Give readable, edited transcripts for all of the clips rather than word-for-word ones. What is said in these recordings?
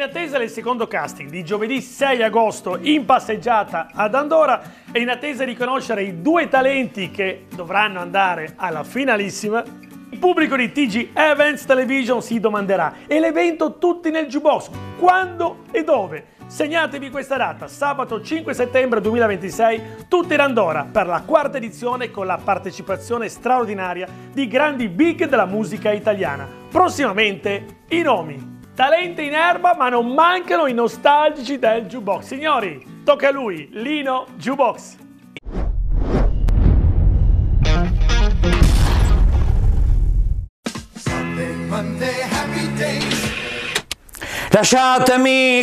attesa del secondo casting di giovedì 6 agosto in passeggiata ad Andorra e in attesa di conoscere i due talenti che dovranno andare alla finalissima, il pubblico di TG Events Television si domanderà: e l'evento Tutti nel Jukebox, quando e dove? Segnatevi questa data, sabato 5 settembre 2026, tutti in Andorra per la quarta edizione con la partecipazione straordinaria di grandi big della musica italiana. Prossimamente i nomi. Talenti in erba, ma non mancano i nostalgici del Jukebox. Signori, tocca a lui, Lino Jukebox. Lasciatemi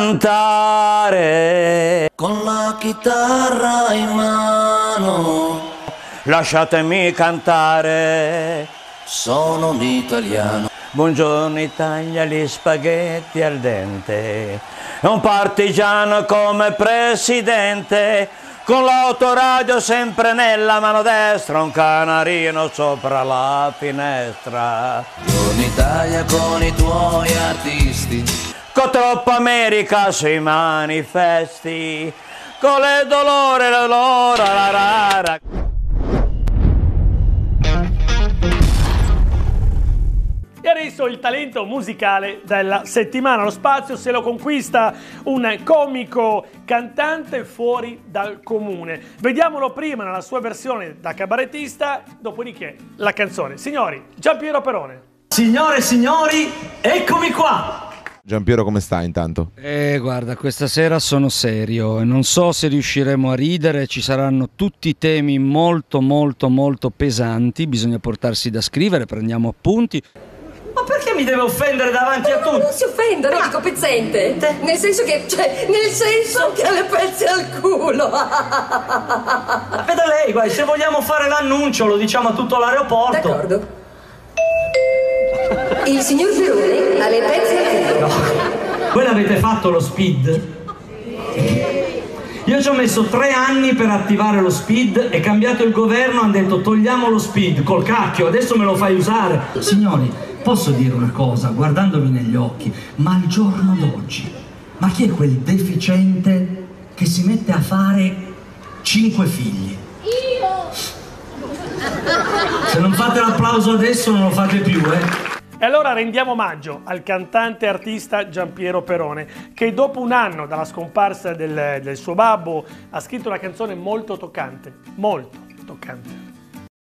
cantare con la chitarra in mano. Lasciatemi cantare, sono un italiano. Buongiorno Italia, gli spaghetti al dente. Un partigiano come presidente, con l'autoradio sempre nella mano destra, un canarino sopra la finestra. Buongiorno Italia con i tuoi artisti, con troppa America sui manifesti, con le dolore, la rara. E adesso il talento musicale della settimana. Lo spazio se lo conquista un comico cantante fuori dal comune. Vediamolo prima nella sua versione da cabarettista, dopodiché la canzone. Signori, Giampiero Perone. Signore e signori, eccomi qua! Giampiero, come stai intanto? Guarda, questa sera sono serio e non so se riusciremo a ridere, ci saranno tutti temi molto pesanti, bisogna portarsi da scrivere, prendiamo appunti. Ma perché mi deve offendere davanti a tutti? Non si offenda, no, dico pezzente. Nel senso che ha le pezze al culo. Veda lei, guarda, se vogliamo fare l'annuncio lo diciamo a tutto l'aeroporto. D'accordo. Il signor Perone ha le pezze al culo. No. Voi l'avete fatto lo speed? Io ci ho messo 3 anni per attivare lo speed, è cambiato il governo, hanno detto togliamo lo speed, col cacchio, adesso me lo fai usare. Signori, posso dire una cosa, guardandomi negli occhi, ma al giorno d'oggi, ma chi è quel deficiente che si mette a fare 5 figli? Io! Se non fate l'applauso adesso non lo fate più, E allora rendiamo omaggio al cantante artista Giampiero Perone, che dopo un anno dalla scomparsa del suo babbo ha scritto una canzone molto toccante, molto toccante.